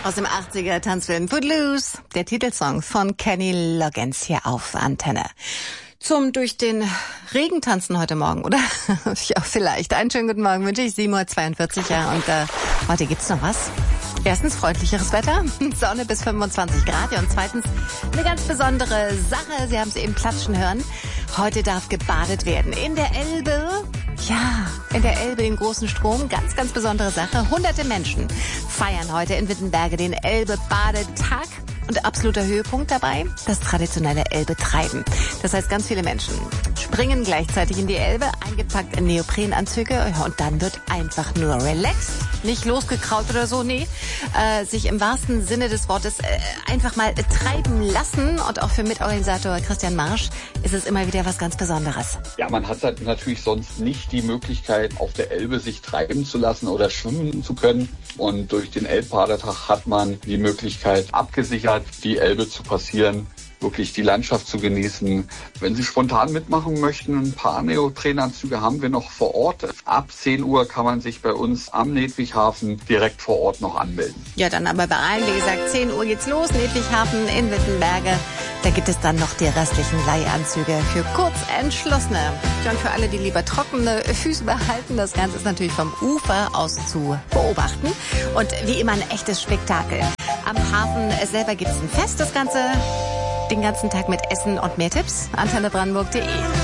Aus dem 80er Tanzfilm Footloose, der Titelsong von Kenny Loggins hier auf Antenne. Zum durch den Regen tanzen heute Morgen, oder? Ja, vielleicht. Einen schönen guten Morgen wünsche ich, 7:42 Uhr. Ja, und heute gibt's noch was. Erstens freundlicheres Wetter, Sonne bis 25 Grad. Ja, und zweitens eine ganz besondere Sache. Sie haben es eben klatschen hören. Heute darf gebadet werden in der Elbe. Ja, in der Elbe, den großen Strom. Ganz, ganz besondere Sache. Hunderte Menschen feiern heute in Wittenberge den Elbe-Badetag. Und absoluter Höhepunkt dabei, das traditionelle Elbe-Treiben. Das heißt, ganz viele Menschen springen gleichzeitig in die Elbe, eingepackt in Neoprenanzüge, und dann wird einfach nur relaxed, nicht losgekraut oder so, nee, sich im wahrsten Sinne des Wortes einfach mal treiben lassen. Und auch für Mitorganisator Christian Marsch ist es immer wieder was ganz Besonderes. Ja, man hat halt natürlich sonst nicht die Möglichkeit, auf der Elbe sich treiben zu lassen oder schwimmen zu können. Und durch den Elbbadertag hat man die Möglichkeit, abgesichert die Elbe zu passieren, wirklich die Landschaft zu genießen. Wenn Sie spontan mitmachen möchten, ein paar Neoprenanzüge haben wir noch vor Ort. Ab 10 Uhr kann man sich bei uns am Nedwighafen direkt vor Ort noch anmelden. Ja, dann aber beeilen. Wie gesagt, 10 Uhr geht's los, Nedwighafen in Wittenberge. Da gibt es dann noch die restlichen Leihanzüge für Kurzentschlossene. Und für alle, die lieber trockene Füße behalten, das Ganze ist natürlich vom Ufer aus zu beobachten. Und wie immer ein echtes Spektakel. Am Hafen selber gibt's ein Fest, das Ganze den ganzen Tag mit Essen und mehr Tipps. AntenneBrandenburg.de